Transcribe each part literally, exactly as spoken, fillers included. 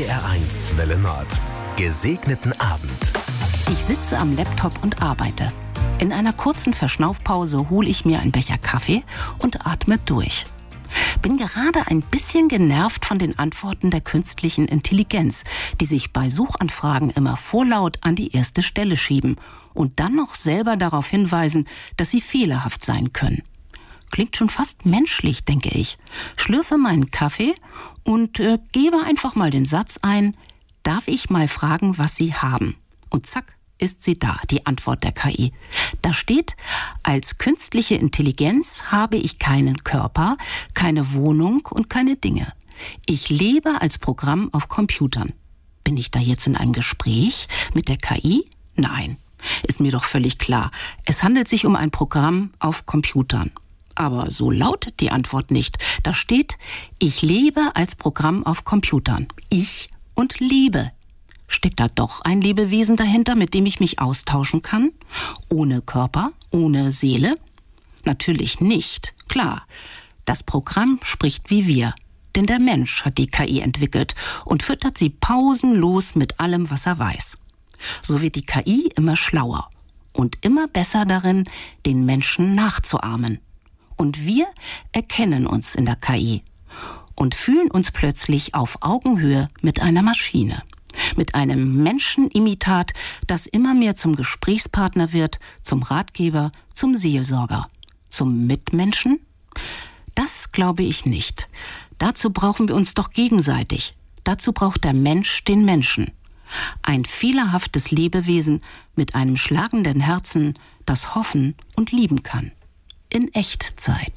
D R eins Welle Nord. Gesegneten Abend. Ich sitze am Laptop und arbeite. In einer kurzen Verschnaufpause hole ich mir einen Becher Kaffee und atme durch. Bin gerade ein bisschen genervt von den Antworten der künstlichen Intelligenz, die sich bei Suchanfragen immer vorlaut an die erste Stelle schieben und dann noch selber darauf hinweisen, dass sie fehlerhaft sein können. Klingt schon fast menschlich, denke ich. Schlürfe meinen Kaffee und äh, gebe einfach mal den Satz ein: Darf ich mal fragen, was Sie haben? Und zack, ist sie da, die Antwort der K I. Da steht: Als künstliche Intelligenz habe ich keinen Körper, keine Wohnung und keine Dinge. Ich lebe als Programm auf Computern. Bin ich da jetzt in einem Gespräch mit der K I? Nein, ist mir doch völlig klar. Es handelt sich um ein Programm auf Computern. Aber so lautet die Antwort nicht. Da steht: Ich lebe als Programm auf Computern. Ich und lebe. Steckt da doch ein Lebewesen dahinter, mit dem ich mich austauschen kann? Ohne Körper, ohne Seele? Natürlich nicht. Klar, das Programm spricht wie wir. Denn der Mensch hat die K I entwickelt und füttert sie pausenlos mit allem, was er weiß. So wird die K I immer schlauer und immer besser darin, den Menschen nachzuahmen. Und wir erkennen uns in der K I und fühlen uns plötzlich auf Augenhöhe mit einer Maschine. Mit einem Menschenimitat, das immer mehr zum Gesprächspartner wird, zum Ratgeber, zum Seelsorger. Zum Mitmenschen? Das glaube ich nicht. Dazu brauchen wir uns doch gegenseitig. Dazu braucht der Mensch den Menschen. Ein fehlerhaftes Lebewesen mit einem schlagenden Herzen, das hoffen und lieben kann. In Echtzeit.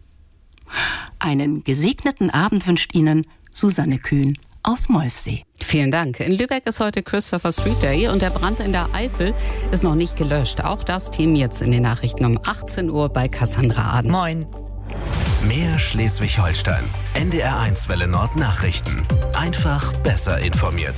Einen gesegneten Abend wünscht Ihnen Susanne Kühn aus Molfsee. Vielen Dank. In Lübeck ist heute Christopher Street Day und der Brand in der Eifel ist noch nicht gelöscht. Auch das Thema jetzt in den Nachrichten um achtzehn Uhr bei Cassandra Aden. Moin. Mehr Schleswig-Holstein. N D R eins Welle Nord Nachrichten. Einfach besser informiert.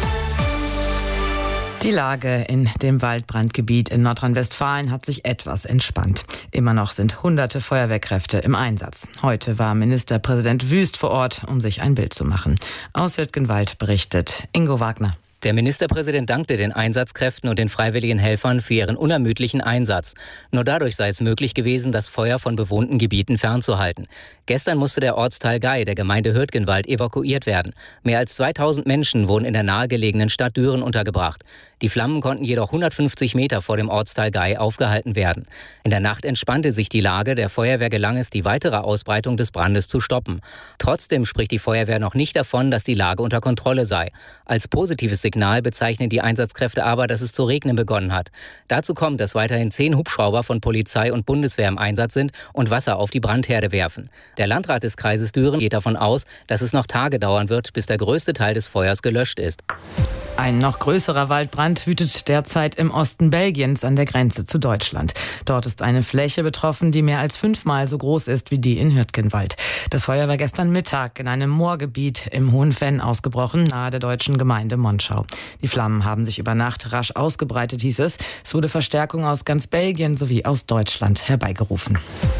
Die Lage in dem Waldbrandgebiet in Nordrhein-Westfalen hat sich etwas entspannt. Immer noch sind hunderte Feuerwehrkräfte im Einsatz. Heute war Ministerpräsident Wüst vor Ort, um sich ein Bild zu machen. Aus Hürtgenwald berichtet Ingo Wagner. Der Ministerpräsident dankte den Einsatzkräften und den freiwilligen Helfern für ihren unermüdlichen Einsatz. Nur dadurch sei es möglich gewesen, das Feuer von bewohnten Gebieten fernzuhalten. Gestern musste der Ortsteil Gei der Gemeinde Hürtgenwald evakuiert werden. Mehr als zweitausend Menschen wurden in der nahegelegenen Stadt Düren untergebracht. Die Flammen konnten jedoch hundertfünfzig Meter vor dem Ortsteil Gei aufgehalten werden. In der Nacht entspannte sich die Lage. Der Feuerwehr gelang es, die weitere Ausbreitung des Brandes zu stoppen. Trotzdem spricht die Feuerwehr noch nicht davon, dass die Lage unter Kontrolle sei. Als positives Signal bezeichnen die Einsatzkräfte aber, dass es zu regnen begonnen hat. Dazu kommt, dass weiterhin zehn Hubschrauber von Polizei und Bundeswehr im Einsatz sind und Wasser auf die Brandherde werfen. Der Landrat des Kreises Düren geht davon aus, dass es noch Tage dauern wird, bis der größte Teil des Feuers gelöscht ist. Ein noch größerer Waldbrand wütet derzeit im Osten Belgiens an der Grenze zu Deutschland. Dort ist eine Fläche betroffen, die mehr als fünfmal so groß ist wie die in Hürtgenwald. Das Feuer war gestern Mittag in einem Moorgebiet im Hohen Venn ausgebrochen, nahe der deutschen Gemeinde Monschau. Die Flammen haben sich über Nacht rasch ausgebreitet, hieß es. Es wurde Verstärkung aus ganz Belgien sowie aus Deutschland herbeigerufen.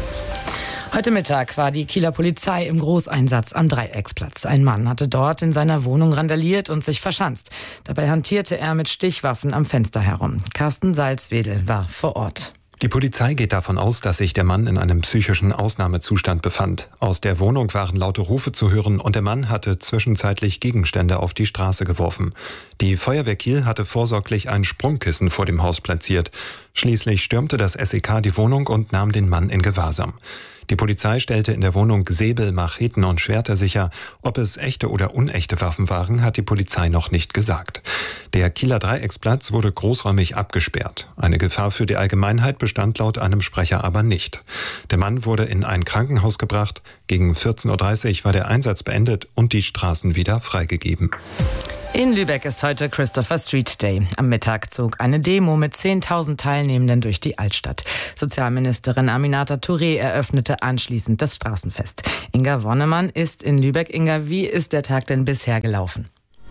Heute Mittag war die Kieler Polizei im Großeinsatz am Dreiecksplatz. Ein Mann hatte dort in seiner Wohnung randaliert und sich verschanzt. Dabei hantierte er mit Stichwaffen am Fenster herum. Carsten Salzwedel war vor Ort. Die Polizei geht davon aus, dass sich der Mann in einem psychischen Ausnahmezustand befand. Aus der Wohnung waren laute Rufe zu hören und der Mann hatte zwischenzeitlich Gegenstände auf die Straße geworfen. Die Feuerwehr Kiel hatte vorsorglich ein Sprungkissen vor dem Haus platziert. Schließlich stürmte das S E K die Wohnung und nahm den Mann in Gewahrsam. Die Polizei stellte in der Wohnung Säbel, Macheten und Schwerter sicher. Ob es echte oder unechte Waffen waren, hat die Polizei noch nicht gesagt. Der Kieler Dreiecksplatz wurde großräumig abgesperrt. Eine Gefahr für die Allgemeinheit bestand laut einem Sprecher aber nicht. Der Mann wurde in ein Krankenhaus gebracht. Gegen vierzehn Uhr dreißig war der Einsatz beendet und die Straßen wieder freigegeben. In Lübeck ist heute Christopher Street Day. Am Mittag zog eine Demo mit zehntausend Teilnehmenden durch die Altstadt. Sozialministerin Aminata Touré eröffnete anschließend das Straßenfest. Inga Wonnemann ist in Lübeck. Inga, wie ist der Tag denn bisher gelaufen?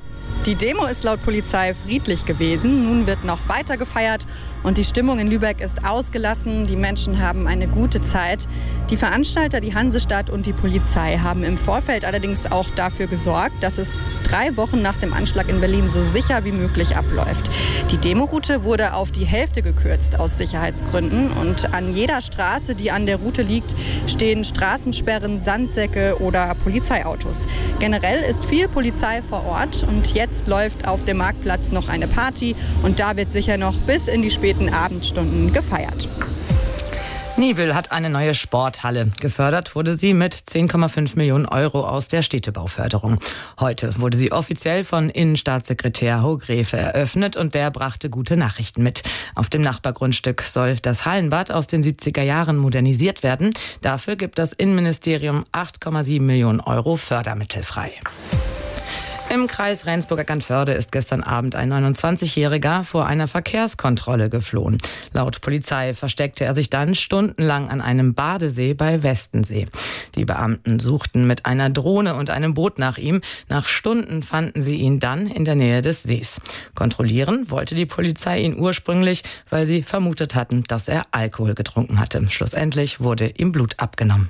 Die Demo ist laut Polizei friedlich gewesen. Nun wird noch weiter gefeiert und die Stimmung in Lübeck ist ausgelassen. Die Menschen haben eine gute Zeit. Die Veranstalter, die Hansestadt und die Polizei haben im Vorfeld allerdings auch dafür gesorgt, dass es drei Wochen nach dem Anschlag in Berlin so sicher wie möglich abläuft. Die Demoroute wurde auf die Hälfte gekürzt aus Sicherheitsgründen und an jeder Straße, die an der Route liegt, stehen Straßensperren, Sandsäcke oder Polizeiautos. Generell ist viel Polizei vor Ort und jetzt Jetzt läuft auf dem Marktplatz noch eine Party und da wird sicher noch bis in die späten Abendstunden gefeiert. Nibel hat eine neue Sporthalle. Gefördert wurde sie mit zehn Komma fünf Millionen Euro aus der Städtebauförderung. Heute wurde sie offiziell von Innenstaatssekretär Hogrefe eröffnet und der brachte gute Nachrichten mit. Auf dem Nachbargrundstück soll das Hallenbad aus den siebziger Jahren modernisiert werden. Dafür gibt das Innenministerium acht Komma sieben Millionen Euro Fördermittel frei. Im Kreis Rendsburg-Eckernförde ist gestern Abend ein neunundzwanzigjähriger vor einer Verkehrskontrolle geflohen. Laut Polizei versteckte er sich dann stundenlang an einem Badesee bei Westensee. Die Beamten suchten mit einer Drohne und einem Boot nach ihm. Nach Stunden fanden sie ihn dann in der Nähe des Sees. Kontrollieren wollte die Polizei ihn ursprünglich, weil sie vermutet hatten, dass er Alkohol getrunken hatte. Schlussendlich wurde ihm Blut abgenommen.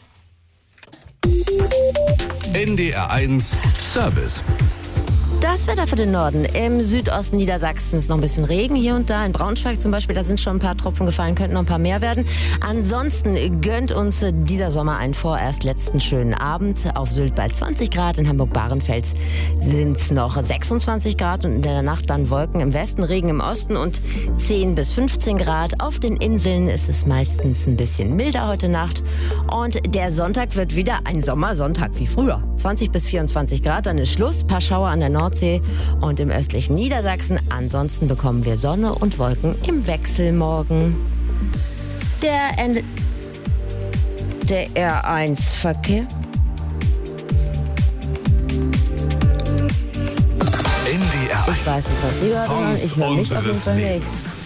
N D R eins Service. Das Wetter für den Norden. Im Südosten Niedersachsens noch ein bisschen Regen hier und da. In Braunschweig zum Beispiel, da sind schon ein paar Tropfen gefallen, könnten noch ein paar mehr werden. Ansonsten gönnt uns dieser Sommer einen vorerst letzten schönen Abend. Auf Sylt bei zwanzig Grad, in Hamburg-Bahrenfels sind es noch sechsundzwanzig Grad und in der Nacht dann Wolken im Westen, Regen im Osten und zehn bis fünfzehn Grad. Auf den Inseln ist es meistens ein bisschen milder heute Nacht. Und der Sonntag wird wieder ein Sommersonntag wie früher. zwanzig bis vierundzwanzig Grad, dann ist Schluss. Ein paar Schauer an der Nordsee und im östlichen Niedersachsen. Ansonsten bekommen wir Sonne und Wolken im Wechsel morgen. Der Ende der R eins Verkehr. N D R eins. Ich weiß nicht, was Sie gerade hören. Ich höre mich auf jeden Fall nicht.